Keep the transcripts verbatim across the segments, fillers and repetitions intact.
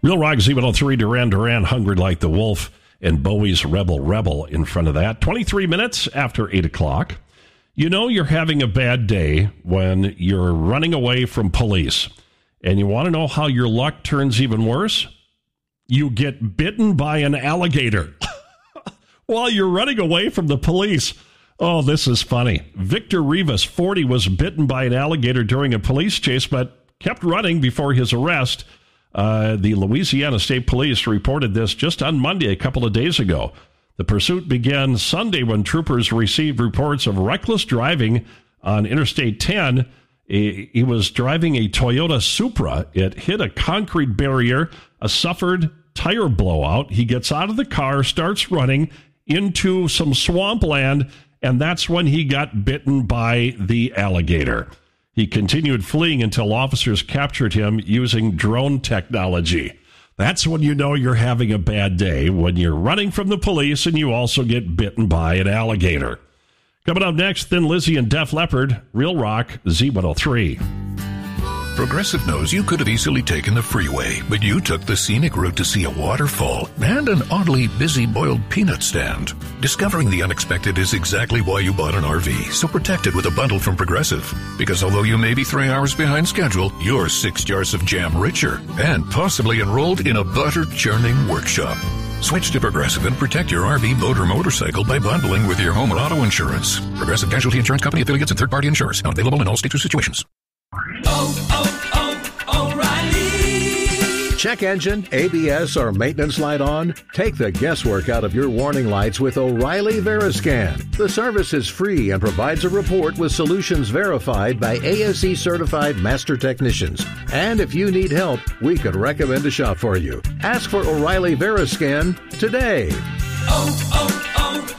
Real Rock Z one oh three, Duran Duran, Hungry Like the Wolf, and Bowie's Rebel Rebel in front of that. twenty-three minutes after eight o'clock. You know you're having a bad day when you're running away from police. And you want to know how your luck turns even worse? You get bitten by an alligator while you're running away from the police. Oh, this is funny. Victor Rivas, forty, was bitten by an alligator during a police chase, but kept running before his arrest. Uh, the Louisiana State Police reported this just on Monday, a couple of days ago. The pursuit began Sunday when troopers received reports of reckless driving on Interstate ten. He, he was driving a Toyota Supra. It hit a concrete barrier, a suffered tire blowout. He gets out of the car, starts running into some swampland, and that's when he got bitten by the alligator. He continued fleeing until officers captured him using drone technology. That's when you know you're having a bad day, when you're running from the police and you also get bitten by an alligator. Coming up next, Thin Lizzy and Def Leppard, Real Rock Z one oh three. Progressive knows you could have easily taken the freeway, but you took the scenic route to see a waterfall and an oddly busy boiled peanut stand. Discovering the unexpected is exactly why you bought an R V, so protect it with a bundle from Progressive. Because although you may be three hours behind schedule, you're six jars of jam richer and possibly enrolled in a butter-churning workshop. Switch to Progressive and protect your R V, boat, or motorcycle by bundling with your home and auto insurance. Progressive Casualty Insurance Company, affiliates, and third-party insurers. Not available in all states or situations. Oh, oh, oh, O'Reilly. Check engine, A B S, or maintenance light on? Take the guesswork out of your warning lights with O'Reilly Veriscan. The service is free and provides a report with solutions verified by A S E-certified master technicians. And if you need help, we could recommend a shop for you. Ask for O'Reilly Veriscan today. Oh,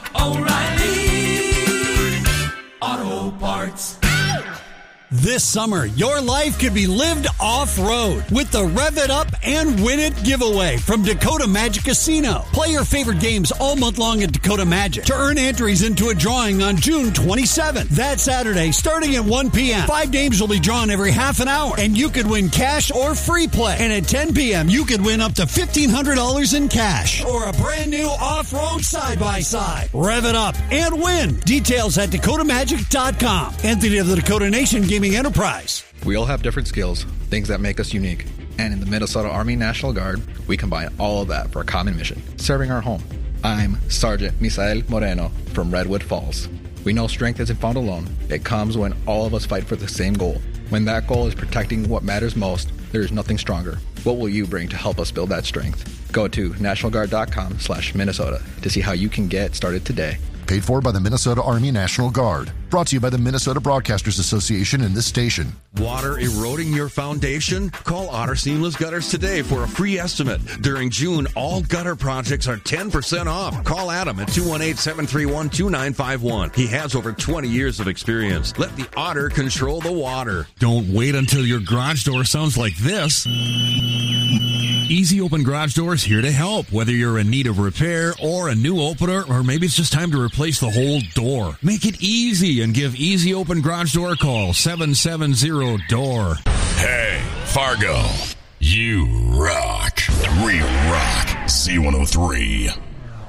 oh, oh, O'Reilly Auto Parts. This summer, your life could be lived off-road with the Rev It Up and Win It giveaway from Dakota Magic Casino. Play your favorite games all month long at Dakota Magic to earn entries into a drawing on June twenty-seventh. That Saturday, starting at one p.m. Five games will be drawn every half an hour, and you could win cash or free play. And at ten p.m., you could win up to fifteen hundred dollars in cash or a brand new off-road side-by-side. Rev it up and win. Details at dakota magic dot com. Entity of the Dakota Nation Gaming Enterprise. We all have different skills, things that make us unique. And in the Minnesota Army National Guard, we combine all of that for a common mission, serving our home. I'm Sergeant Misael Moreno from Redwood Falls. We know strength isn't found alone. It comes when all of us fight for the same goal. When that goal is protecting what matters most, there is nothing stronger. What will you bring to help us build that strength? Go to national guard dot com slash Minnesota to see how you can get started today. Paid for by the Minnesota Army National Guard. Brought to you by the Minnesota Broadcasters Association and this station. Water eroding your foundation? Call Otter Seamless Gutters today for a free estimate. During June, all gutter projects are ten percent off. Call Adam at two one eight, seven three one, two nine five one. He has over twenty years of experience. Let the Otter control the water. Don't wait until your garage door sounds like this. Easy Open Garage Doors here to help. Whether you're in need of repair or a new opener, or maybe it's just time to replace the whole door. Make it easy and give Easy Open Garage Door a call. seven seven zero D O O R. Hey, Fargo, you rock. Real Rock Z one oh three.